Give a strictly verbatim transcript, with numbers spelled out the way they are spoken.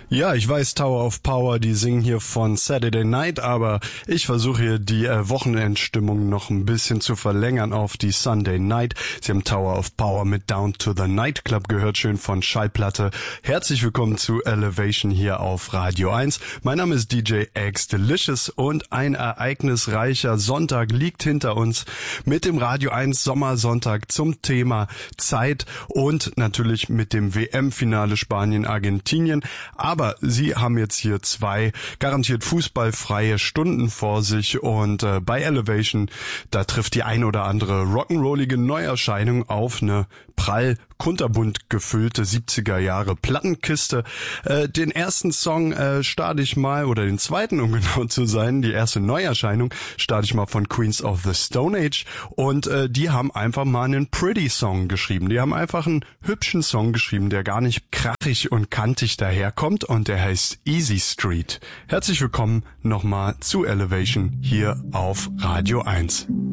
Ja, ich weiß, Tower of Power, die singen hier von Saturday Night, aber ich versuche hier die äh, Wochenendstimmung noch ein bisschen zu verlängern auf die Sunday Night. Sie haben Tower of Power mit Down to the Nightclub gehört, schön von Schallplatte. Herzlich willkommen zu Elevation hier auf Radio eins. Mein Name ist D J X Delicious und ein ereignisreicher Sonntag liegt hinter uns mit dem Radio eins Sommersonntag zum Thema Zeit und natürlich mit dem W M-Finale Spanien-Argentinien. Aber Sie haben jetzt hier zwei garantiert fußballfreie Stunden vor sich und äh, bei Elevation, da trifft die ein oder andere rock'n'rollige Neuerscheinung auf eine prall kunterbunt gefüllte siebziger Jahre Plattenkiste. Äh, den ersten Song äh, starte ich mal, oder den zweiten, um genau zu sein, die erste Neuerscheinung, starte ich mal von Queens of the Stone Age und äh, die haben einfach mal einen Pretty Song geschrieben. Die haben einfach einen hübschen Song geschrieben, der gar nicht krachig und kantig daherkommt und der heißt Easy Street. Herzlich willkommen nochmal zu Elevation hier auf Radio eins.